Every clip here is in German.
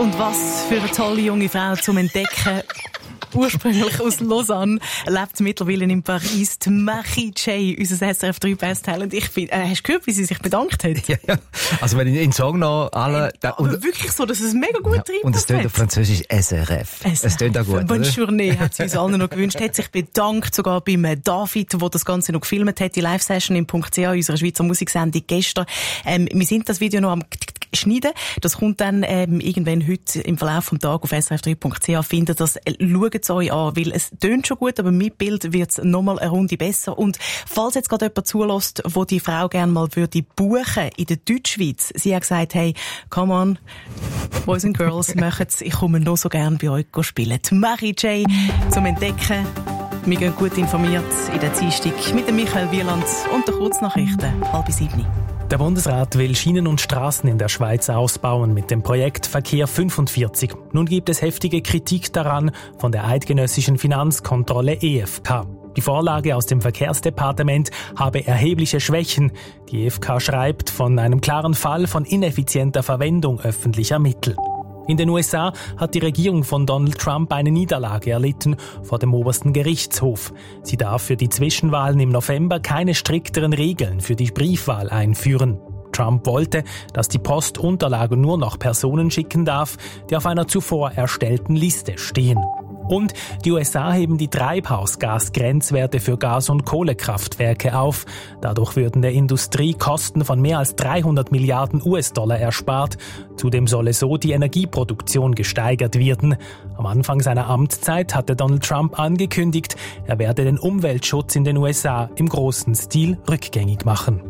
Und was für eine tolle junge Frau zum Entdecken. Ursprünglich aus Lausanne, lebt mittlerweile in Paris. Die Marie J, unser SRF 3 Best Talent. Hast du gehört, wie sie sich bedankt hat? Ja. Also wenn ich in den Song noch alle... Aber wirklich so, dass es mega gut reinpasst. Und es tönt auf Französisch SRF. Es tönt auch gut, Bonne Journée hat sie uns allen noch gewünscht. Hat sich bedankt, sogar beim David, der das Ganze noch gefilmt hat. Die Live-Session im .ch, unserer Schweizer Musiksendung gestern. Wir sind das Video noch am schneiden. Das kommt dann irgendwann heute im Verlauf des Tages auf srf3.ch. Findet das, schaut es euch an, weil es tönt schon gut, aber mit Bild wird es nochmal eine Runde besser. Und falls jetzt gerade jemand zulässt, wo die Frau gerne mal würde buchen in der Deutschschweiz, sie hat gesagt, hey, come on, Boys and Girls, machen's, ich komme noch so gerne bei euch spielen. Die Marie J zum Entdecken. Wir gehen gut informiert in der Dienstag mit dem Michael Wieland und den Kurznachrichten, 6:30. Der Bundesrat will Schienen und Straßen in der Schweiz ausbauen mit dem Projekt Verkehr 45. Nun gibt es heftige Kritik daran von der eidgenössischen Finanzkontrolle EFK. Die Vorlage aus dem Verkehrsdepartement habe erhebliche Schwächen. Die EFK schreibt von einem klaren Fall von ineffizienter Verwendung öffentlicher Mittel. In den USA hat die Regierung von Donald Trump eine Niederlage erlitten vor dem obersten Gerichtshof. Sie darf für die Zwischenwahlen im November keine strikteren Regeln für die Briefwahl einführen. Trump wollte, dass die Post Unterlagen nur noch Personen schicken darf, die auf einer zuvor erstellten Liste stehen. Und die USA heben die Treibhausgasgrenzwerte für Gas- und Kohlekraftwerke auf. Dadurch würden der Industrie Kosten von mehr als 300 Milliarden US-Dollar erspart. Zudem solle so die Energieproduktion gesteigert werden. Am Anfang seiner Amtszeit hatte Donald Trump angekündigt, er werde den Umweltschutz in den USA im großen Stil rückgängig machen.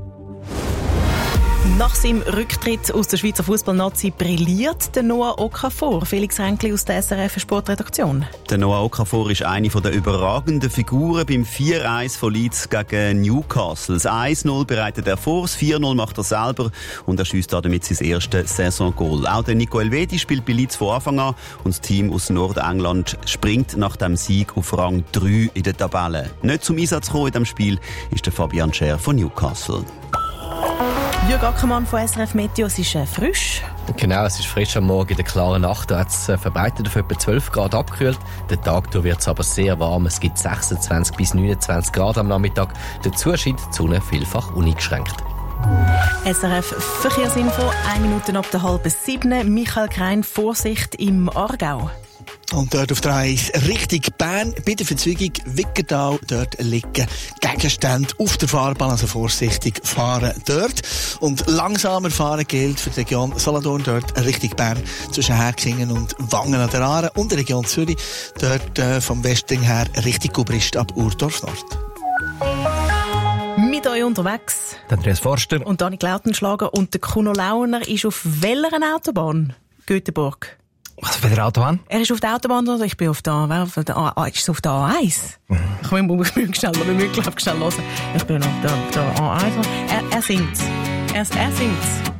Nach seinem Rücktritt aus der Schweizer Fußballnazi brilliert der Noah Okafor. Felix Ränkli aus der SRF Sportredaktion. Der Noah Okafor ist eine der überragenden Figuren beim 4-1 von Leeds gegen Newcastle. Das 1-0 bereitet er vor, das 4-0 macht er selber und er schiesst damit sein erstes Saison-Goal. Auch der Nico Elvedi spielt bei Leeds von Anfang an und das Team aus Nordengland springt nach dem Sieg auf Rang 3 in der Tabelle. Nicht zum Einsatz gekommen in diesem Spiel ist der Fabian Scher von Newcastle. Jürg Ackermann von SRF Meteo, es ist frisch. Genau, es ist frisch am Morgen in der klaren Nacht. Da hat es verbreitet auf etwa 12 Grad abgekühlt. Den Tag durch wird es aber sehr warm. Es gibt 26 bis 29 Grad am Nachmittag. Dazu scheint die Sonne vielfach uneingeschränkt. SRF Verkehrsinfo, 1 Minute ab der 6:30. Michael Krein, Vorsicht im Aargau. Und dort auf der A1 Richtung Bern, bei der Verzweigung Wickerdal, dort liegen Gegenstände auf der Fahrbahn, also vorsichtig fahren dort. Und langsamer fahren gilt für die Region Solothurn, dort Richtung Bern, zwischen Herkingen und Wangen an der Aare und der Region Zürich, dort vom Westen her Richtung Gubrist ab Urdorf Nord. Mit euch unterwegs. Andreas Forster. Und Dani Klautenschlager. Und der Kuno Launer ist auf welcher Autobahn? Göteborg. Was für eine Autobahn? Er ist auf der Autobahn oder ich bin auf der ist auf der A1? Ich muss schnell hören. Ich bin auf der A1. Er singt's.